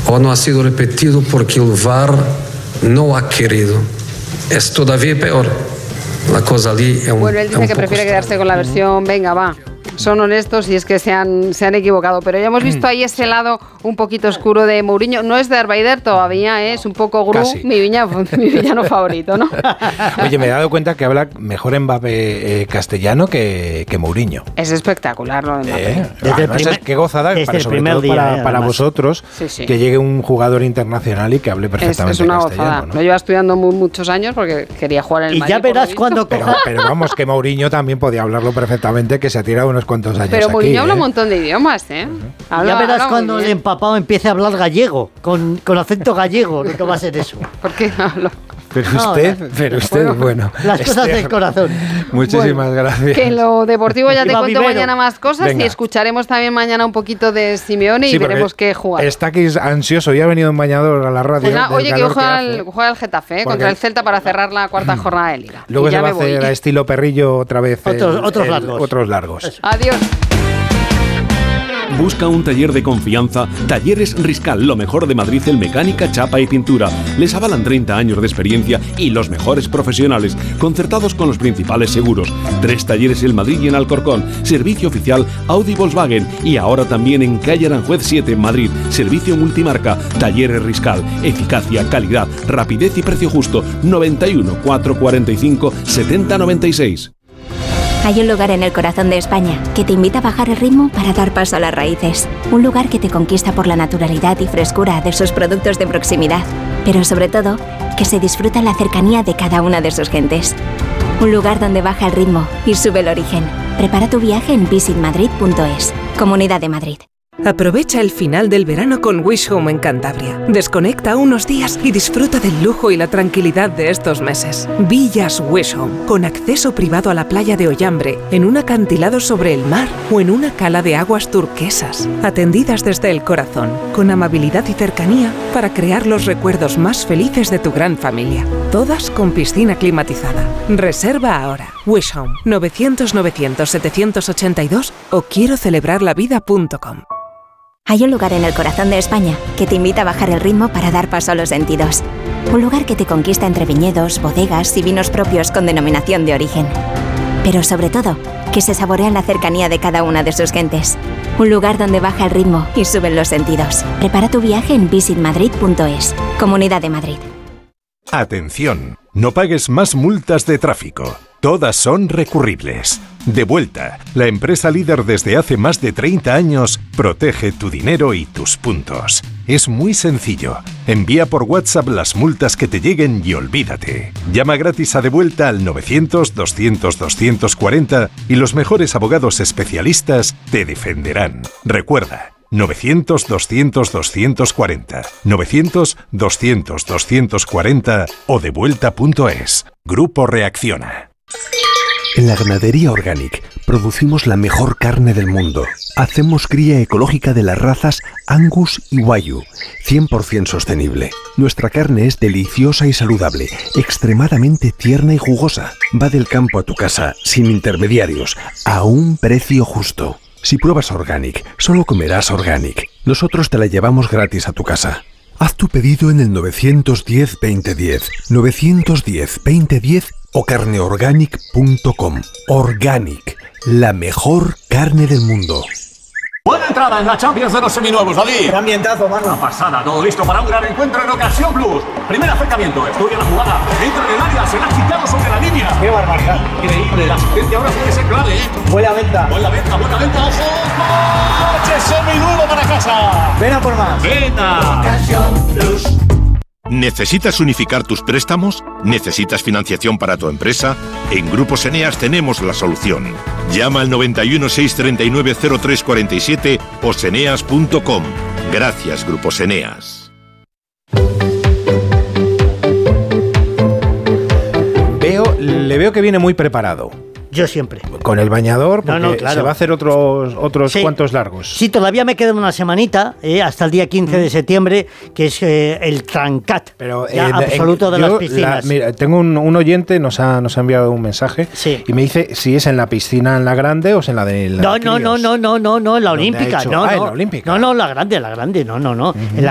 o no ha sido repetido porque el VAR no ha querido. Es todavía peor. La cosa allí es un Bueno, él dice que prefiere quedarse con la versión, venga, va. Son honestos y es que se han equivocado. Pero ya hemos visto ahí ese lado un poquito oscuro de Mourinho. No es Darth Vader todavía, es un poco Gru, mi villano favorito, ¿no? Oye, me he dado cuenta que habla mejor Mbappé castellano que Mourinho. Es espectacular lo de Mbappé. Qué gozada, sobre todo para vosotros, sí. Que llegue un jugador internacional y que hable perfectamente es una castellano. Gozada. ¿No? Lo lleva estudiando muchos años porque quería jugar en el Madrid. Y ya verás cuando coja. Pero vamos, que Mourinho también podía hablarlo perfectamente, que se ha tirado unos cuantos años. Pero Mourinho habla un ¿eh? montón de idiomas, ¿eh? Ya verás cuando el empapado empiece a hablar gallego, con acento gallego, ¿qué va a ser eso? ¿Por qué hablo? Pero usted, bueno. Las cosas del corazón. Muchísimas gracias. Que en lo deportivo ya te cuento mañana más cosas. Venga. Y escucharemos también mañana un poquito de Simeone y veremos qué jugar. Está aquí ansioso, ya ha venido en bañador a la radio. Pues oye, que juega el Getafe contra el Celta para cerrar la cuarta jornada de Liga. Luego se va a hacer a estilo Perrillo otra vez. Otros largos. Adiós. Busca un taller de confianza. Talleres Riscal, lo mejor de Madrid en mecánica, chapa y pintura. Les avalan 30 años de experiencia y los mejores profesionales, concertados con los principales seguros. 3 talleres en Madrid y en Alcorcón. Servicio oficial Audi Volkswagen. Y ahora también en calle Aranjuez 7 en Madrid. Servicio multimarca. Talleres Riscal. Eficacia, calidad, rapidez y precio justo. 91 445 7096. Hay un lugar en el corazón de España que te invita a bajar el ritmo para dar paso a las raíces. Un lugar que te conquista por la naturalidad y frescura de sus productos de proximidad. Pero sobre todo, que se disfruta la cercanía de cada una de sus gentes. Un lugar donde baja el ritmo y sube el origen. Prepara tu viaje en visitmadrid.es. Comunidad de Madrid. Aprovecha el final del verano con Wish Home en Cantabria. Desconecta unos días y disfruta del lujo y la tranquilidad de estos meses. Villas Wish Home, con acceso privado a la playa de Ollambre, en un acantilado sobre el mar o en una cala de aguas turquesas. Atendidas desde el corazón, con amabilidad y cercanía para crear los recuerdos más felices de tu gran familia. Todas con piscina climatizada. Reserva ahora. Wish Home, 900-900-782 o quiero celebrarlavida.com. Hay un lugar en el corazón de España que te invita a bajar el ritmo para dar paso a los sentidos. Un lugar que te conquista entre viñedos, bodegas y vinos propios con denominación de origen. Pero sobre todo, que se saborea en la cercanía de cada una de sus gentes. Un lugar donde baja el ritmo y suben los sentidos. Prepara tu viaje en visitmadrid.es. Comunidad de Madrid. Atención, no pagues más multas de tráfico. Todas son recurribles. Devuelta, la empresa líder desde hace más de 30 años, protege tu dinero y tus puntos. Es muy sencillo. Envía por WhatsApp las multas que te lleguen y olvídate. Llama gratis a Devuelta al 900-200-240 y los mejores abogados especialistas te defenderán. Recuerda, 900-200-240, 900-200-240 o devuelta.es. Grupo Reacciona. En la Ganadería Organic producimos la mejor carne del mundo. Hacemos cría ecológica de las razas Angus y Wagyu, 100% sostenible. Nuestra carne es deliciosa y saludable, extremadamente tierna y jugosa. Va del campo a tu casa, sin intermediarios, a un precio justo. Si pruebas Organic, solo comerás Organic. Nosotros te la llevamos gratis a tu casa. Haz tu pedido en el 910-2010, 910-2010 o carneorganic.com. Organic, la mejor carne del mundo. Buena entrada en la Champions de los seminuevos, David. Qué ambientazo, mano. Una pasada, todo listo para un gran encuentro en Ocasión Plus. Primer acercamiento, estudia la jugada, entra en el área, se la ha quitado sobre la línea. Qué barbaridad. Increíble, la asistencia ahora puede ser clave, ¿eh? Buena venta. Buena venta, ojo. ¡Coche seminuevo para casa! Ven a por más. Venta. Ocasión Plus. ¿Necesitas unificar tus préstamos? ¿Necesitas financiación para tu empresa? En Grupos Eneas tenemos la solución. Llama al 91 639 0347 o seneas.com. Gracias, Grupos Eneas. Le veo que viene muy preparado. Yo siempre. Con el bañador, porque claro. se va a hacer otros cuantos largos. Sí, todavía me queda una semanita, hasta el día 15 de septiembre, que es el Trancat, pero, absoluto de las piscinas. Mira, tengo un oyente, nos ha enviado un mensaje, y me dice si es en la piscina en la grande o es en la de la No, en la olímpica. en la olímpica. No, la grande, no. En